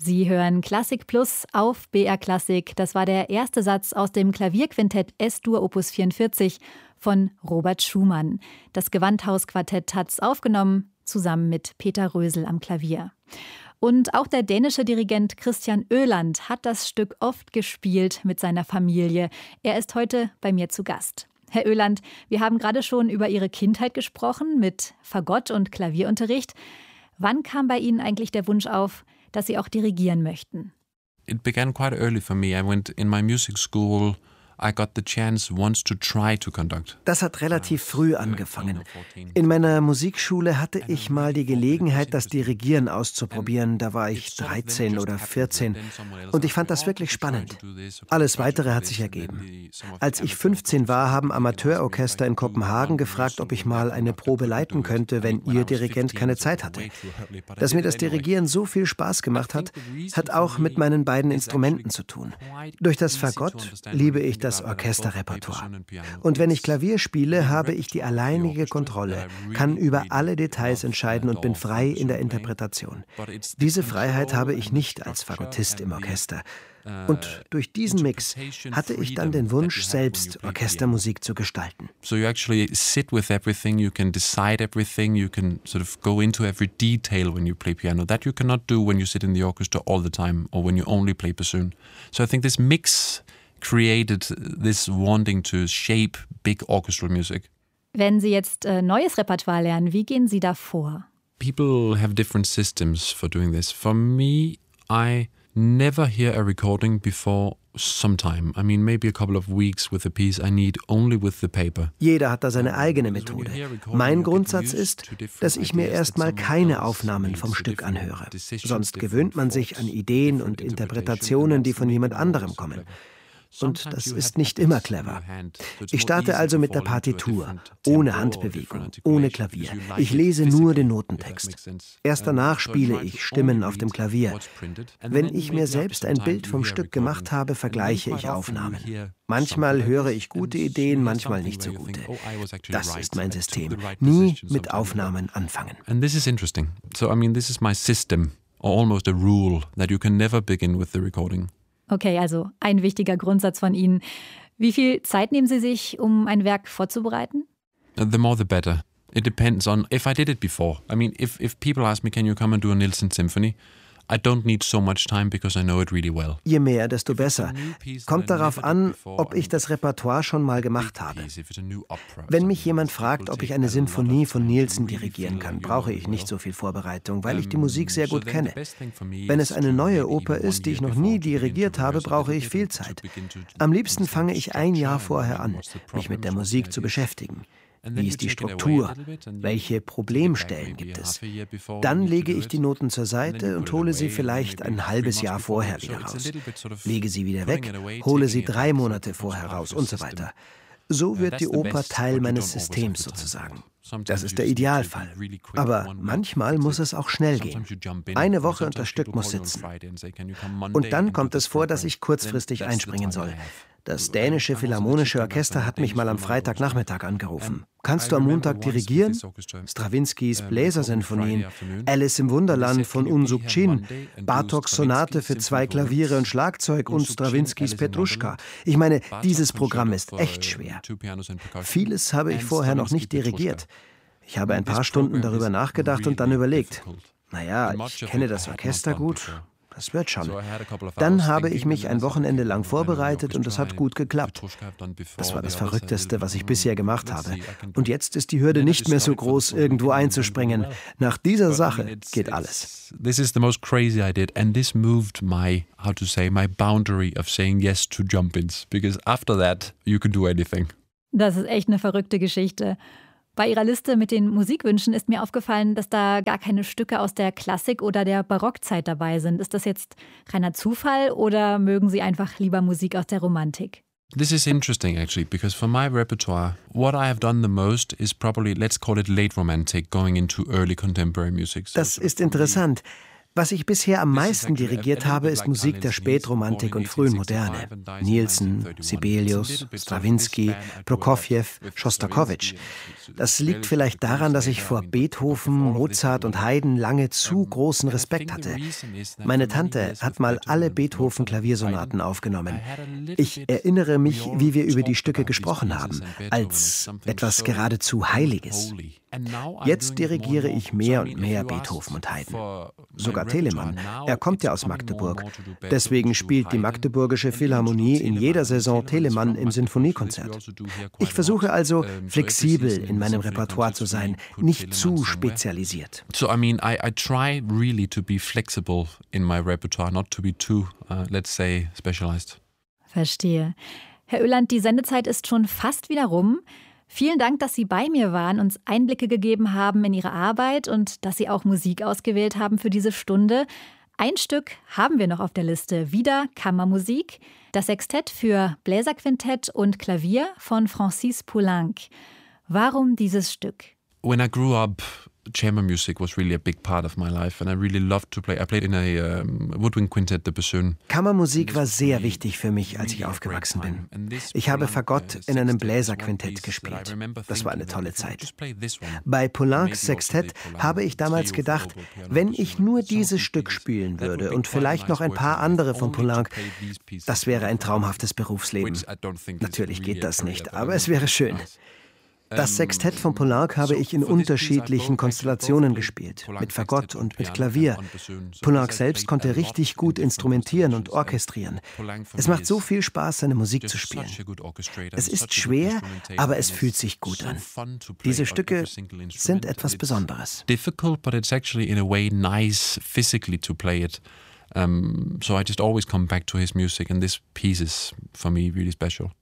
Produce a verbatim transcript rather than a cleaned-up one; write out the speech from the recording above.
Sie hören Klassik Plus auf B R Klassik. Das war der erste Satz aus dem Klavierquintett S-Dur Opus vierundvierzig von Robert Schumann. Das Gewandhausquartett hat's aufgenommen, zusammen mit Peter Rösel am Klavier. Und auch der dänische Dirigent Christian Öland hat das Stück oft gespielt mit seiner Familie. Er ist heute bei mir zu Gast. Herr Öland, wir haben gerade schon über Ihre Kindheit gesprochen mit Fagott und Klavierunterricht. Wann kam bei Ihnen eigentlich der Wunsch auf, dass Sie auch dirigieren möchten? It began quite early for me. I went in my music school. I got the chance once to try to conduct. Das hat relativ früh angefangen. In meiner Musikschule hatte ich mal die Gelegenheit, das Dirigieren auszuprobieren. Da war ich dreizehn oder vierzehn und ich fand das wirklich spannend. Alles Weitere hat sich ergeben. Als ich fünfzehn war, haben Amateurorchester in Kopenhagen gefragt, ob ich mal eine Probe leiten könnte, wenn ihr Dirigent keine Zeit hatte. Dass mir das Dirigieren so viel Spaß gemacht hat, hat auch mit meinen beiden Instrumenten zu tun. Durch das Fagott liebe ich das das Orchesterrepertoire. Und wenn ich Klavier spiele, habe ich die alleinige Kontrolle, kann über alle Details entscheiden und bin frei in der Interpretation. Diese Freiheit habe ich nicht als Fagottist im Orchester. Und durch diesen Mix hatte ich dann den Wunsch, selbst Orchestermusik zu gestalten. So you actually sit with everything, you can decide everything, you can sort of go into every detail when you play piano. That you cannot do when you sit in the orchestra all the time or when you only play bassoon. So I think this mix created this wanting to shape big orchestral music. Wenn Sie jetzt äh, neues Repertoire lernen, wie gehen Sie da vor? People have different systems for doing this. For me, I never hear a recording before some time. I mean, maybe a couple of weeks with a piece I need only with the paper. Jeder hat da seine eigene Methode. Mein Grundsatz ist, dass ich mir erstmal keine Aufnahmen vom Stück anhöre. Sonst gewöhnt man sich an Ideen und Interpretationen, die von jemand anderem kommen. Und das ist nicht immer clever. Ich starte also mit der Partitur, ohne Handbewegung, ohne Klavier. Ich lese nur den Notentext. Erst danach spiele ich Stimmen auf dem Klavier. Wenn ich mir selbst ein Bild vom Stück gemacht habe, vergleiche ich Aufnahmen. Manchmal höre ich gute Ideen, manchmal nicht so gute. Das ist mein System. Nie mit Aufnahmen anfangen. And this is interesting. So I mean, this is my system, or almost a rule, that you can never begin with the recording. Okay, also ein wichtiger Grundsatz von Ihnen. Wie viel Zeit nehmen Sie sich, um ein Werk vorzubereiten? The more the better. It depends on if I did it before. I mean, if, if people ask me, can you come and do a Nilsson Symphony? I don't need so much time because I know it really well. Je mehr, desto besser. Kommt darauf an, ob ich das Repertoire schon mal gemacht habe. Wenn mich jemand fragt, ob ich eine Sinfonie von Nilsson dirigieren kann, brauche ich nicht so viel Vorbereitung, weil ich die Musik sehr gut kenne. Wenn es eine neue Oper ist, die ich noch nie dirigiert habe, brauche ich viel Zeit. Am liebsten fange ich ein Jahr vorher an, mich mit der Musik zu beschäftigen. Wie ist die Struktur? Welche Problemstellen gibt es? Dann lege ich die Noten zur Seite und hole sie vielleicht ein halbes Jahr vorher wieder raus. Lege sie wieder weg, hole sie drei Monate vorher raus und so weiter. So wird die Oper Teil meines Systems sozusagen. Das ist der Idealfall. Aber manchmal muss es auch schnell gehen. Eine Woche und das Stück muss sitzen. Und dann kommt es vor, dass ich kurzfristig einspringen soll. Das dänische Philharmonische Orchester hat mich mal am Freitagnachmittag angerufen. Kannst du am Montag dirigieren? Strawinskys Bläsersinfonien, Alice im Wunderland von Unsuk Chin, Bartoks Sonate für zwei Klaviere und Schlagzeug und Strawinskys Petruschka. Ich meine, dieses Programm ist echt schwer. Vieles habe ich vorher noch nicht dirigiert. Ich habe ein paar Stunden darüber nachgedacht und dann überlegt, naja, ich kenne das Orchester gut. Das wird schon. Dann habe ich mich ein Wochenende lang vorbereitet und es hat gut geklappt. Das war das Verrückteste, was ich bisher gemacht habe. Und jetzt ist die Hürde nicht mehr so groß, irgendwo einzuspringen. Nach dieser Sache geht alles. This is the most crazy I did, and this moved my, how to say, my boundary of saying yes to jump-ins, because after that you can do anything. Das ist echt eine verrückte Geschichte. Bei Ihrer Liste mit den Musikwünschen ist mir aufgefallen, dass da gar keine Stücke aus der Klassik oder der Barockzeit dabei sind. Ist das jetzt reiner Zufall oder mögen Sie einfach lieber Musik aus der Romantik? This is interesting actually, because for my repertoire, what I have done the most is probably, let's call it late romantic, going into early contemporary music. Das ist interessant. Was ich bisher am meisten dirigiert habe, ist Musik der Spätromantik und frühen Moderne. Nielsen, Sibelius, Strawinsky, Prokofjew, Schostakowitsch. Das liegt vielleicht daran, dass ich vor Beethoven, Mozart und Haydn lange zu großen Respekt hatte. Meine Tante hat mal alle Beethoven-Klaviersonaten aufgenommen. Ich erinnere mich, wie wir über die Stücke gesprochen haben, als etwas geradezu Heiliges. Jetzt dirigiere ich mehr und mehr Beethoven und Haydn. Sogar Telemann. Er kommt ja aus Magdeburg. Deswegen spielt die Magdeburgische Philharmonie in jeder Saison Telemann im Sinfoniekonzert. Ich versuche also, flexibel in meinem Repertoire zu sein, nicht zu spezialisiert. So I mean, I, I try really to be flexible in my repertoire, not to be too, uh, let's say, specialized. Verstehe. Herr Öland, die Sendezeit ist schon fast wieder rum. Vielen Dank, dass Sie bei mir waren, uns Einblicke gegeben haben in Ihre Arbeit und dass Sie auch Musik ausgewählt haben für diese Stunde. Ein Stück haben wir noch auf der Liste, wieder Kammermusik, das Sextett für Bläserquintett und Klavier von Francis Poulenc. Warum dieses Stück? When I grew up, chamber music was really a big part of my life and I really loved to play. I played in a um, woodwind quintet, the bassoon. Kammermusik war sehr wichtig für mich, als ich aufgewachsen bin. Ich habe Fagott in einem Bläserquintett gespielt. Das war eine tolle Zeit. Bei Poulencs Sextett habe ich damals gedacht, wenn ich nur dieses Stück spielen würde und vielleicht noch ein paar andere von Poulenc, das wäre ein traumhaftes Berufsleben. Natürlich geht das nicht, aber es wäre schön. Das Sextett von Poulenc habe ich in unterschiedlichen Konstellationen gespielt, mit Fagott und mit Klavier. Poulenc selbst konnte richtig gut instrumentieren und orchestrieren. Es macht so viel Spaß, seine Musik zu spielen. Es ist schwer, aber es fühlt sich gut an. Diese Stücke sind etwas Besonderes. Difficult, but it's actually in a way nice physically to play it. Um, so I just always come back to his music, and this piece is for me really special.